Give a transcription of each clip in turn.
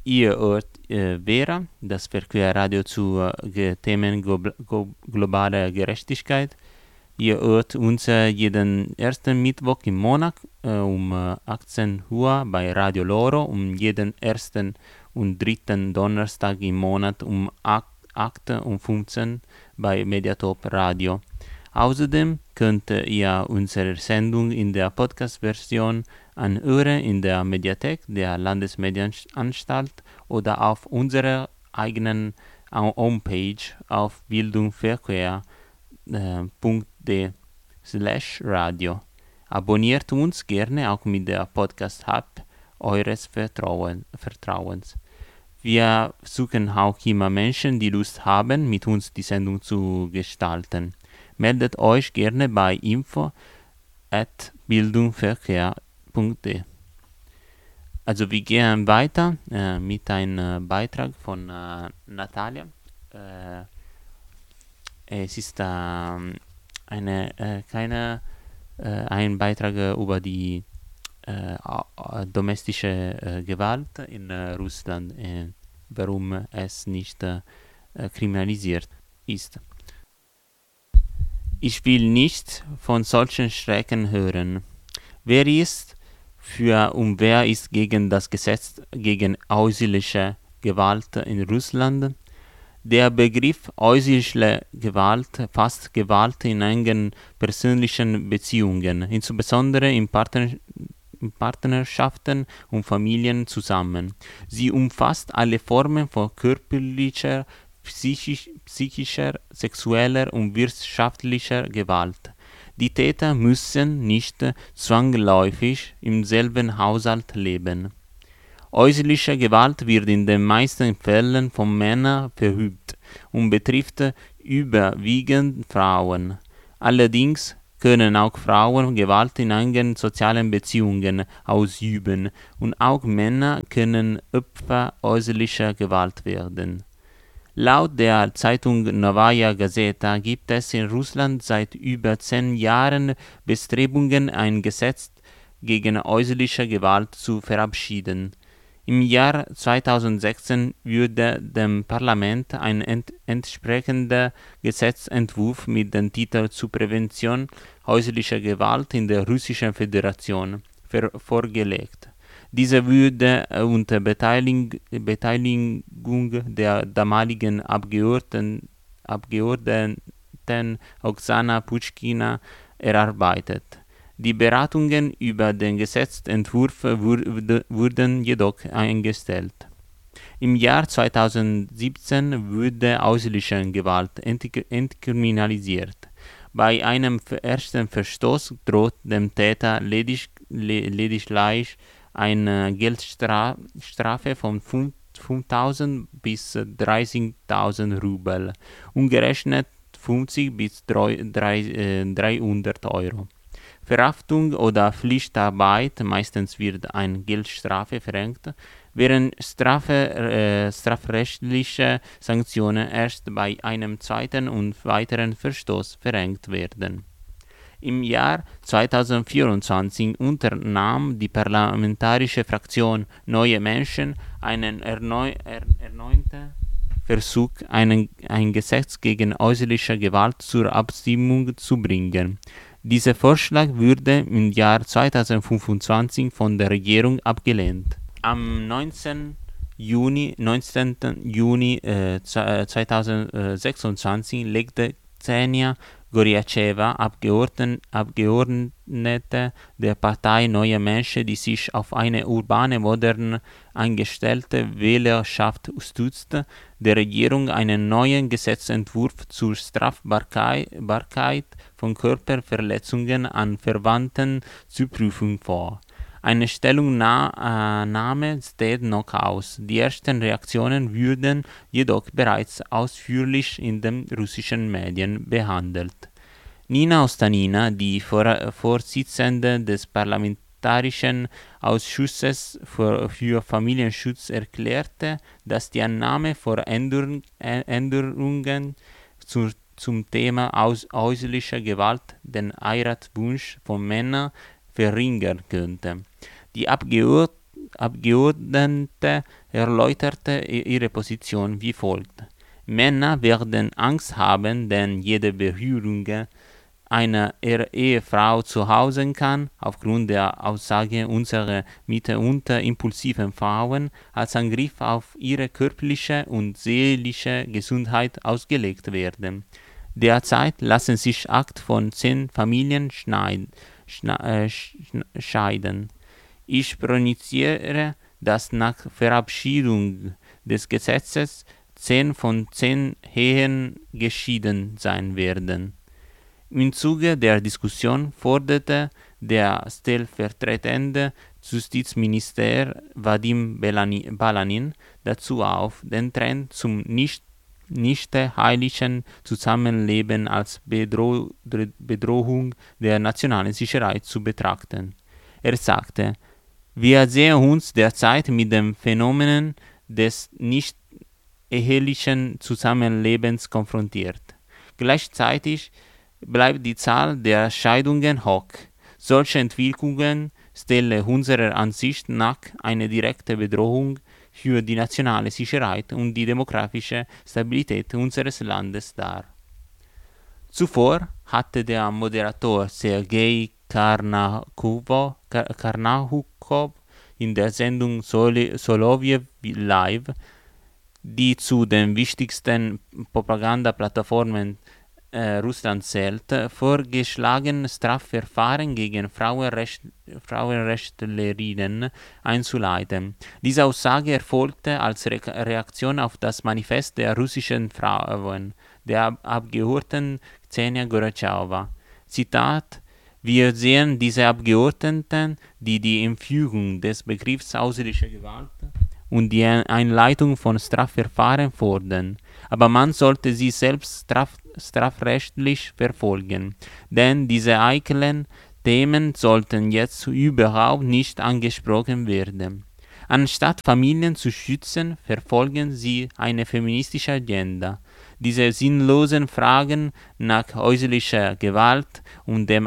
Ihr hört Vera, das Verquer-Radio zu Themen globaler Gerechtigkeit. Ihr hört uns jeden ersten Mittwoch im Monat um 18 Uhr bei Radio Loro, um jeden ersten und dritten Donnerstag im Monat um 8 und 15 bei Mediatop Radio. Außerdem könnt ihr unsere Sendung in der Podcast-Version anhören in der Mediathek der Landesmedienanstalt oder auf unserer eigenen Homepage auf bildungverkehr.de/radio. Abonniert uns gerne auch mit der Podcast-App eures Vertrauens. Wir suchen auch immer Menschen, die Lust haben, mit uns die Sendung zu gestalten. Meldet euch gerne bei info@bildungverkehr.de. Also wir gehen weiter mit einem Beitrag von Natalia. Es ist ein Beitrag über die domestische Gewalt in Russland, warum es nicht kriminalisiert ist. Ich will nicht von solchen Schrecken hören. Wer ist für und wer ist gegen das Gesetz gegen häusliche Gewalt in Russland? Der Begriff häusliche Gewalt fasst Gewalt in engen persönlichen Beziehungen, insbesondere in Partnerschaften und Familien zusammen. Sie umfasst alle Formen von körperlicher, psychischer, sexueller und wirtschaftlicher Gewalt. Die Täter müssen nicht zwangsläufig im selben Haushalt leben. Häusliche Gewalt wird in den meisten Fällen von Männern verübt und betrifft überwiegend Frauen. Allerdings können auch Frauen Gewalt in engen sozialen Beziehungen ausüben und auch Männer können Opfer häuslicher Gewalt werden. Laut der Zeitung Novaya Gazeta gibt es in Russland seit über 10 Jahren Bestrebungen, ein Gesetz gegen häusliche Gewalt zu verabschieden. Im Jahr 2016 wurde dem Parlament ein entsprechender Gesetzentwurf mit dem Titel zur Prävention häuslicher Gewalt in der Russischen Föderation vorgelegt. Diese wurde unter Beteiligung der damaligen Abgeordneten Oksana Puschkina erarbeitet. Die Beratungen über den Gesetzentwurf wurden jedoch eingestellt. Im Jahr 2017 wurde häusliche Gewalt entkriminalisiert. Bei einem ersten Verstoß droht dem Täter lediglich eine Geldstrafe von 5.000 bis 30.000 Rubel, umgerechnet 50 bis 300 Euro. Verhaftung oder Pflichtarbeit, meistens wird eine Geldstrafe verhängt, während strafrechtliche Sanktionen erst bei einem zweiten und weiteren Verstoß verhängt werden. Im Jahr 2024 unternahm die parlamentarische Fraktion Neue Menschen einen erneuten Versuch, ein Gesetz gegen häusliche Gewalt zur Abstimmung zu bringen. Dieser Vorschlag wurde im Jahr 2025 von der Regierung abgelehnt. Am 19. Juni 2026 legte Ksenia Gorjatschewa, Abgeordnete der Partei Neue Menschen, die sich auf eine urbane, modern eingestellte Wählerschaft stützt, der Regierung einen neuen Gesetzentwurf zur Strafbarkeit von Körperverletzungen an Verwandten zur Prüfung vor. Eine Stellungnahme steht noch aus. Die ersten Reaktionen wurden jedoch bereits ausführlich in den russischen Medien behandelt. Nina Ostanina, die Vorsitzende des Parlamentarischen Ausschusses für Familienschutz, erklärte, dass die Annahme von Änderungen zum Thema häuslicher Gewalt den Heiratswunsch von Männern verringern könnte. Die Abgeordnete erläuterte ihre Position wie folgt: Männer werden Angst haben, denn jede Berührung einer Ehefrau zu Hause kann, aufgrund der Aussage unserer mitunter impulsiven Frauen, als Angriff auf ihre körperliche und seelische Gesundheit ausgelegt werden. Derzeit lassen sich 8 von 10 Familien scheiden. Ich prononciere, dass nach Verabschiedung des Gesetzes 10 von 10 Ehen geschieden sein werden. Im Zuge der Diskussion forderte der stellvertretende Justizminister Vadim Balanin dazu auf, den Trend zum nicht heilichen Zusammenleben als Bedrohung der nationalen Sicherheit zu betrachten. Er sagte: Wir sehen uns derzeit mit den Phänomenen des nicht ehelichen Zusammenlebens konfrontiert. Gleichzeitig bleibt die Zahl der Scheidungen hoch. Solche Entwicklungen stellen unserer Ansicht nach eine direkte Bedrohung für die nationale Sicherheit und die demografische Stabilität unseres Landes dar. Zuvor hatte der Moderator Sergei Karnahukov in der Sendung Soloviev Live, die zu den wichtigsten Propagandaplattformen Russland zählt, vorgeschlagen, Strafverfahren gegen Frauenrechtlerinnen einzuleiten. Diese Aussage erfolgte als Reaktion auf das Manifest der russischen Frauen, der Abgeordneten Ksenia Gorbatschowa. Zitat: Wir sehen diese Abgeordneten, die die Einführung des Begriffs häusliche Gewalt und die Einleitung von Strafverfahren fordern. Aber man sollte sie selbst strafrechtlich verfolgen, denn diese heiklen Themen sollten jetzt überhaupt nicht angesprochen werden. Anstatt Familien zu schützen, verfolgen sie eine feministische Agenda. Diese sinnlosen Fragen nach häuslicher Gewalt und dem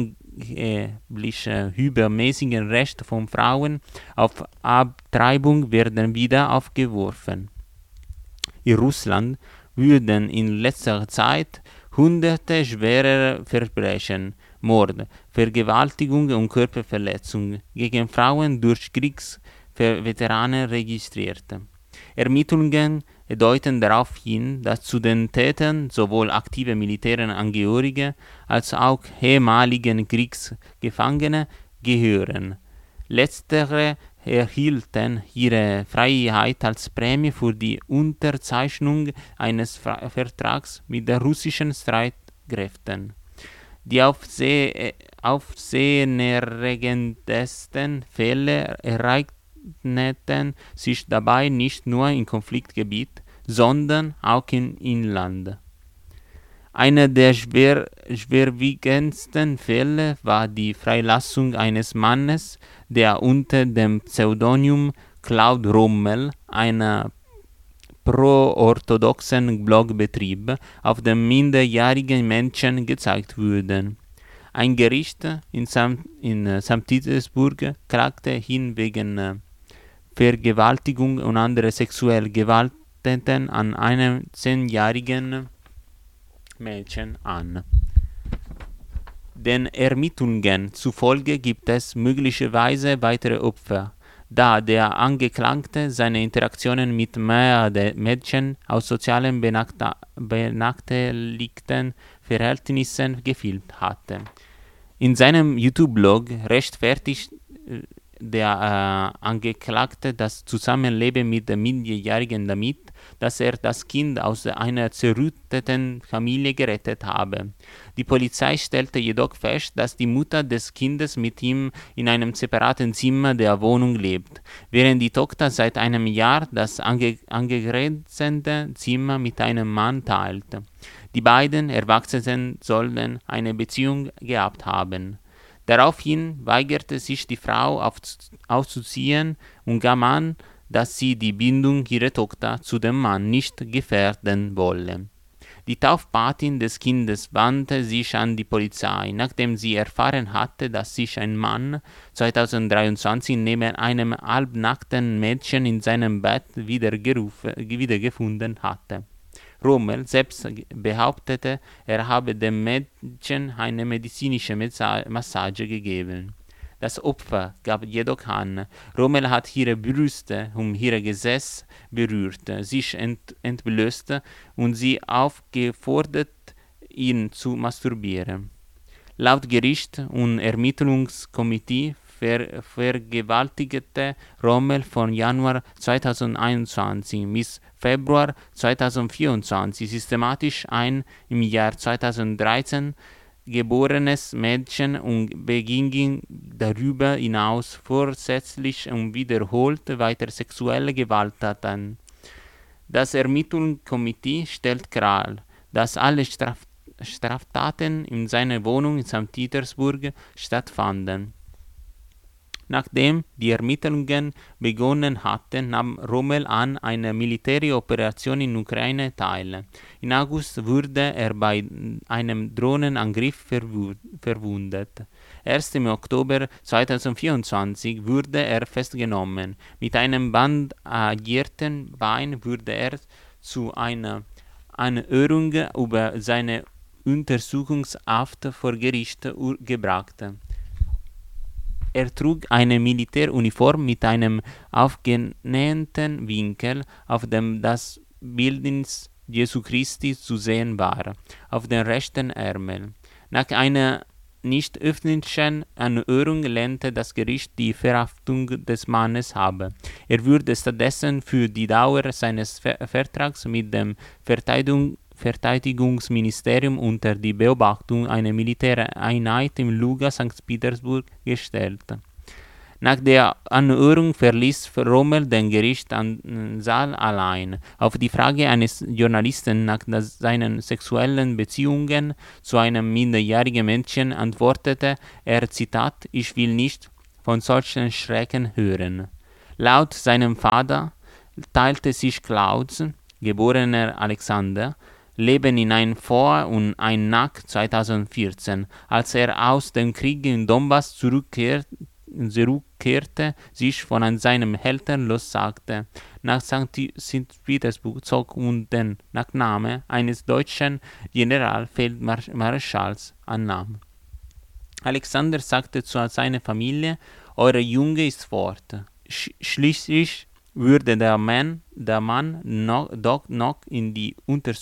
übermäßigen Recht von Frauen auf Abtreibung werden wieder aufgeworfen. In Russland wurden in letzter Zeit hunderte schwerer Verbrechen, Mord, Vergewaltigung und Körperverletzung gegen Frauen durch Kriegsveteranen registriert. Ermittlungen deuten darauf hin, dass zu den Tätern sowohl aktive Militärangehörige als auch ehemalige Kriegsgefangene gehören. Letztere erhielten ihre Freiheit als Prämie für die Unterzeichnung eines Vertrags mit den russischen Streitkräften. Die aufsehenerregendsten Fälle ereigneten sich dabei nicht nur im Konfliktgebiet, sondern auch im Inland. Einer der schwerwiegendsten Fälle war die Freilassung eines Mannes, der unter dem Pseudonym Claude Rommel einen pro-orthodoxen Blog betrieb, auf dem minderjährige Mädchen gezeigt wurden. Ein Gericht in St. Petersburg klagte ihn wegen Vergewaltigung und anderer sexueller Gewalttaten an einem 10-jährigen Mädchen an. Den Ermittlungen zufolge gibt es möglicherweise weitere Opfer, da der Angeklagte seine Interaktionen mit mehreren Mädchen aus sozialen benachteiligten Verhältnissen gefilmt hatte. In seinem YouTube-Blog rechtfertigt der Angeklagte das Zusammenleben mit der Minderjährigen damit, dass er das Kind aus einer zerrütteten Familie gerettet habe. Die Polizei stellte jedoch fest, dass die Mutter des Kindes mit ihm in einem separaten Zimmer der Wohnung lebt, während die Tochter seit einem Jahr das angrenzende Zimmer mit einem Mann teilt. Die beiden Erwachsenen sollen eine Beziehung gehabt haben. Daraufhin weigerte sich die Frau auszuziehen und gab an, dass sie die Bindung ihrer Tochter zu dem Mann nicht gefährden wolle. Die Taufpatin des Kindes wandte sich an die Polizei, nachdem sie erfahren hatte, dass sich ein Mann 2023 neben einem halbnackten Mädchen in seinem Bett wiedergefunden hatte. Rommel selbst behauptete, er habe dem Mädchen eine medizinische Massage gegeben. Das Opfer gab jedoch an, Rommel hat ihre Brüste und ihr Gesäß berührt, sich entblößt und sie aufgefordert, ihn zu masturbieren. Laut Gericht und Ermittlungskomitee vergewaltigte Rommel von Januar 2021 bis Februar 2024 systematisch ein im Jahr 2013 geborenes Mädchen und beging darüber hinaus vorsätzlich und wiederholt weitere sexuelle Gewalttaten. Das Ermittlungskomitee stellt klar, dass alle Straftaten in seiner Wohnung in St. Petersburg stattfanden. Nachdem die Ermittlungen begonnen hatten, nahm Rommel an einer Militäroperation in Ukraine teil. Im August wurde er bei einem Drohnenangriff verwundet. Erst im Oktober 2024 wurde er festgenommen. Mit einem bandagierten Bein wurde er zu einer Anhörung über seine Untersuchungshaft vor Gericht gebracht. Er trug eine Militäruniform mit einem aufgenähten Winkel, auf dem das Bildnis Jesu Christi zu sehen war, auf den rechten Ärmel. Nach einer nicht öffentlichen Anhörung lehnte das Gericht die Verhaftung des Mannes ab. Er würde stattdessen für die Dauer seines Vertrags mit dem Verteidigungsministerium unter die Beobachtung einer Militäreinheit im Luga St. Petersburg gestellt. Nach der Anhörung verließ Rommel den Gerichtssaal allein. Auf die Frage eines Journalisten nach seinen sexuellen Beziehungen zu einem minderjährigen Mädchen antwortete er, Zitat, „Ich will nicht von solchen Schrecken hören." Laut seinem Vater teilte sich Klaus, geborener Alexander, Leben in ein Vor und ein Nach 2014, als er aus dem Krieg in Donbass zurückkehrte, sich von seinen Eltern lossagte, nach St. Petersburg zog und den Nachnamen eines deutschen Generalfeldmarschalls annahm. Alexander sagte zu seiner Familie, euer Junge ist fort. Schließlich wurde der Mann doch noch in die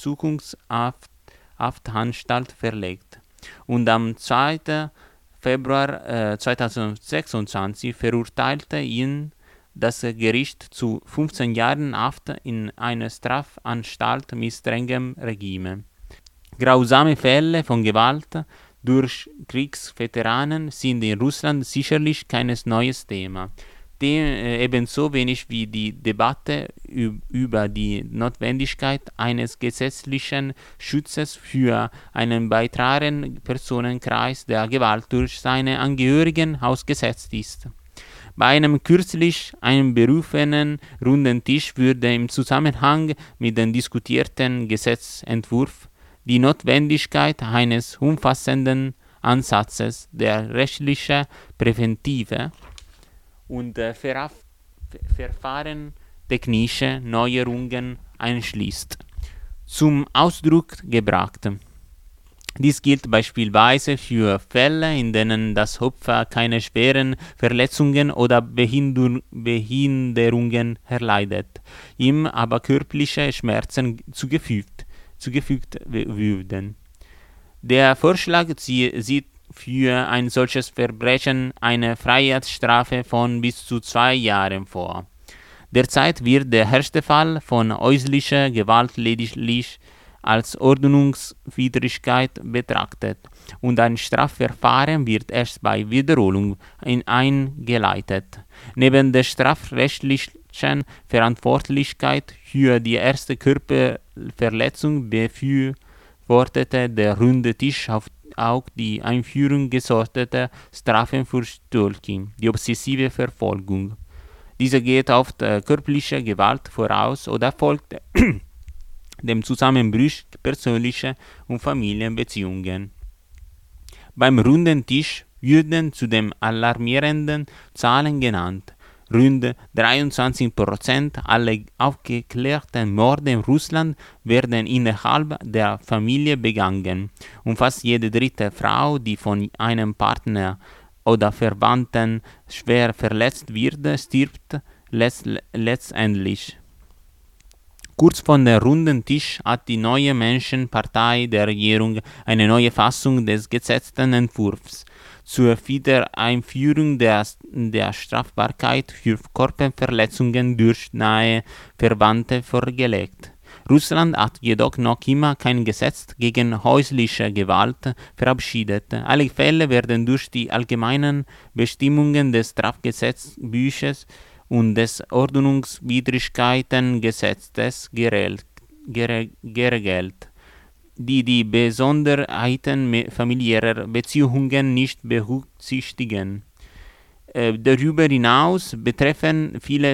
Untersuchungshaftanstalt verlegt und am 2. Februar 2026 verurteilte ihn das Gericht zu 15 Jahren Haft in einer Strafanstalt mit strengem Regime. Grausame Fälle von Gewalt durch Kriegsveteranen sind in Russland sicherlich kein neues Thema. Ebenso wenig wie die Debatte über die Notwendigkeit eines gesetzlichen Schutzes für einen breiteren Personenkreis, der Gewalt durch seine Angehörigen ausgesetzt ist. Bei einem kürzlich einberufenen runden Tisch wurde im Zusammenhang mit dem diskutierten Gesetzentwurf die Notwendigkeit eines umfassenden Ansatzes der rechtlichen Präventive und verfahrenstechnische Neuerungen einschließt, zum Ausdruck gebracht. Dies gilt beispielsweise für Fälle, in denen das Opfer keine schweren Verletzungen oder Behinderungen erleidet, ihm aber körperliche Schmerzen zugefügt würden. Der Vorschlag sieht für ein solches Verbrechen eine Freiheitsstrafe von bis zu 2 Jahren vor. Derzeit wird der erste Fall von häuslicher Gewalt lediglich als Ordnungswidrigkeit betrachtet und ein Strafverfahren wird erst bei Wiederholung eingeleitet. Neben der strafrechtlichen Verantwortlichkeit für die erste Körperverletzung befürwortete der Runde Tisch auch die Einführung gesorteter Strafen für Stalking, die obsessive Verfolgung. Diese geht auf körperliche Gewalt voraus oder folgt dem Zusammenbruch persönlicher und Familienbeziehungen. Beim runden Tisch würden zudem alarmierende Zahlen genannt. Rund 23% aller aufgeklärten Morde in Russland werden innerhalb der Familie begangen und fast jede dritte Frau, die von einem Partner oder Verwandten schwer verletzt wird, stirbt letztendlich. Kurz vor dem runden Tisch hat die neue Menschenpartei der Regierung eine neue Fassung des Gesetzentwurfs zur Wiedereinführung der Strafbarkeit für Körperverletzungen durch nahe Verwandte vorgelegt. Russland hat jedoch noch immer kein Gesetz gegen häusliche Gewalt verabschiedet. Alle Fälle werden durch die allgemeinen Bestimmungen des Strafgesetzbuches und des Ordnungswidrigkeitengesetzes geregelt, die die Besonderheiten familiärer Beziehungen nicht berücksichtigen. Darüber hinaus betreffen viele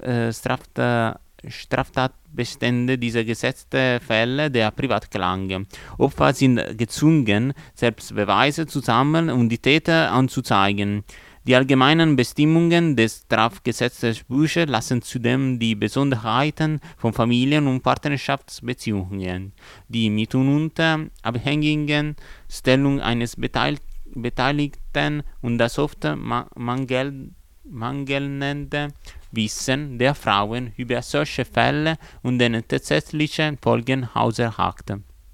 Straftatbestände dieser Gesetzesfälle der Privatklang. Opfer sind gezwungen, selbst Beweise zu sammeln und die Täter anzuzeigen. Die allgemeinen Bestimmungen des Strafgesetzbuches lassen zudem die Besonderheiten von Familien- und Partnerschaftsbeziehungen, die mitunter abhängigen Stellung eines Beteiligten und das oft mangelnde Wissen der Frauen über solche Fälle und den tatsächlichen Folgen außer Acht.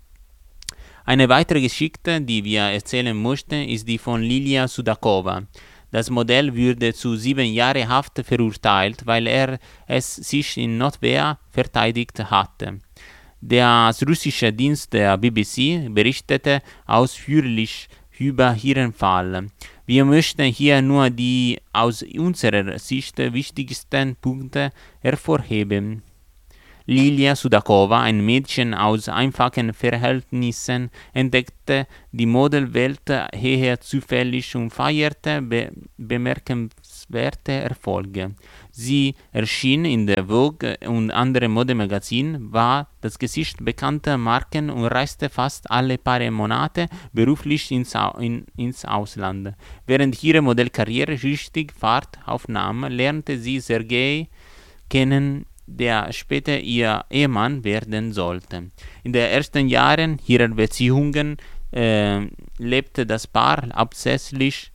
Eine weitere Geschichte, die wir erzählen möchten, ist die von Lilia Sudakova. Das Modell wurde zu 7 Jahren Haft verurteilt, weil er es sich in Notwehr verteidigt hatte. Der russische Dienst der BBC berichtete ausführlich über ihren Fall. Wir möchten hier nur die aus unserer Sicht wichtigsten Punkte hervorheben. Lilia Sudakova, ein Mädchen aus einfachen Verhältnissen, entdeckte die Modelwelt eher zufällig und feierte bemerkenswerte Erfolge. Sie erschien in der Vogue und anderen Modemagazinen, war das Gesicht bekannter Marken und reiste fast alle paar Monate beruflich ins Ausland. Während ihre Modellkarriere richtig Fahrt aufnahm, lernte sie Sergei kennen, der später ihr Ehemann werden sollte. In den ersten Jahren ihrer Beziehungen lebte das Paar hauptsächlich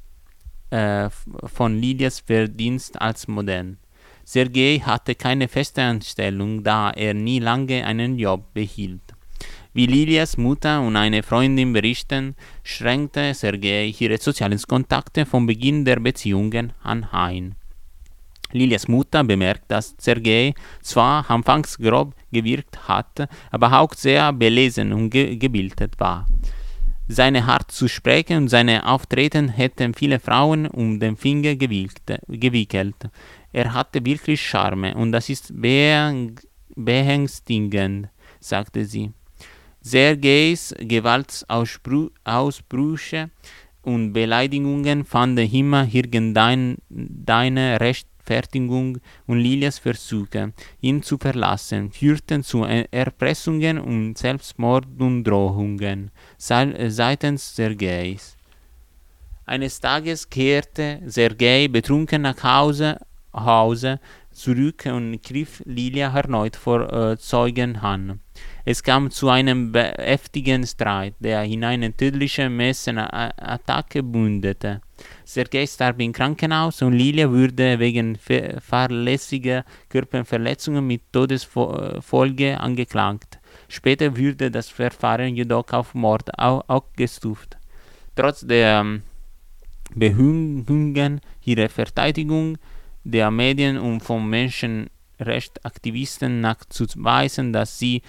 von Lilias Verdienst als Modell. Sergei hatte keine feste Anstellung, da er nie lange einen Job behielt. Wie Lilias Mutter und eine Freundin berichten, schränkte Sergei ihre sozialen Kontakte von Beginn der Beziehungen an ein. Lilias Mutter bemerkt, dass Sergei zwar anfangs grob gewirkt hat, aber auch sehr belesen und gebildet war. Seine Art zu sprechen und seine Auftreten hätten viele Frauen um den Finger gewickelt. Er hatte wirklich Charme und das ist beängstigend, sagte sie. Sergeis Gewaltausbrüche und Beleidigungen fanden immer irgendeine Rechtfertigung und Lilias Versuche, ihn zu verlassen, führten zu Erpressungen und Selbstmorddrohungen seitens Sergeis. Eines Tages kehrte Sergei betrunken nach Hause zurück und griff Lilia erneut vor Zeugen an. Es kam zu einem heftigen Streit, der in eine tödliche Messenattacke mündete. Sergei starb im Krankenhaus und Lilia wurde wegen fahrlässiger Körperverletzungen mit Todesfolge angeklagt. Später wurde das Verfahren jedoch auf Mord abgestuft. Trotz der Bemühungen ihrer Verteidigung, der Medien und von Menschenrechtsaktivisten nachzuweisen, dass sie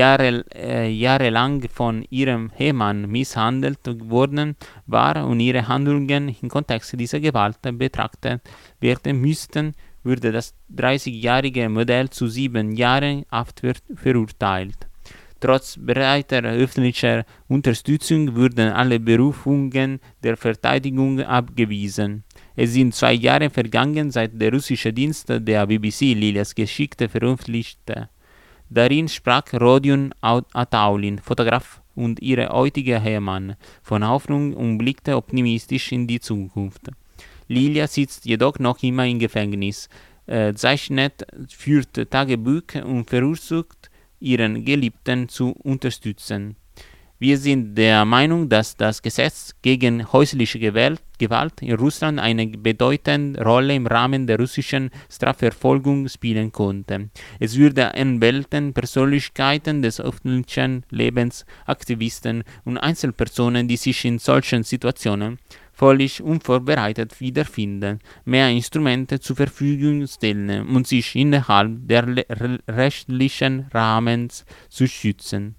jahrelang von ihrem Ehemann misshandelt worden war und ihre Handlungen im Kontext dieser Gewalt betrachtet werden müssten, wurde das 30-jährige Modell zu 7 Jahren Haft verurteilt. Trotz breiter öffentlicher Unterstützung wurden alle Berufungen der Verteidigung abgewiesen. Es sind 2 Jahre vergangen, seit der russische Dienst der BBC Lilias Geschichte veröffentlichte. Darin sprach Rodion Ataulin, Fotograf und ihr heutiger Ehemann, von Hoffnung und blickte optimistisch in die Zukunft. Lilia sitzt jedoch noch immer im Gefängnis, zeichnet, führt Tagebuch und versucht, ihren Geliebten zu unterstützen. Wir sind der Meinung, dass das Gesetz gegen häusliche Gewalt in Russland eine bedeutende Rolle im Rahmen der russischen Strafverfolgung spielen konnte. Es würde Anwälten, Persönlichkeiten des öffentlichen Lebens, Aktivisten und Einzelpersonen, die sich in solchen Situationen völlig unvorbereitet wiederfinden, mehr Instrumente zur Verfügung stellen und sich innerhalb der rechtlichen Rahmens zu schützen.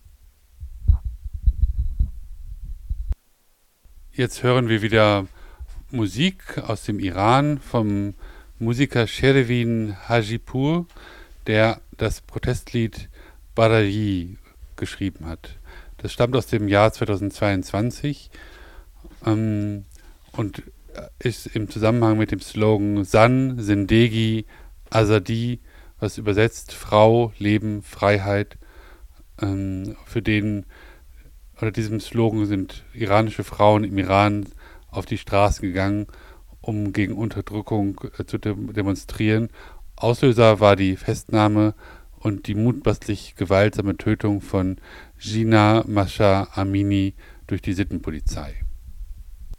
Jetzt hören wir wieder Musik aus dem Iran vom Musiker Sherevin Hajipur, der das Protestlied Baraji geschrieben hat. Das stammt aus dem Jahr 2022 und ist im Zusammenhang mit dem Slogan Zan, Zindegi, Azadi, was übersetzt Frau, Leben, Freiheit, für den unter diesem Slogan sind iranische Frauen im Iran auf die Straßen gegangen, um gegen Unterdrückung zu demonstrieren. Auslöser war die Festnahme und die mutmaßlich gewaltsame Tötung von Jina Mahsa Amini durch die Sittenpolizei.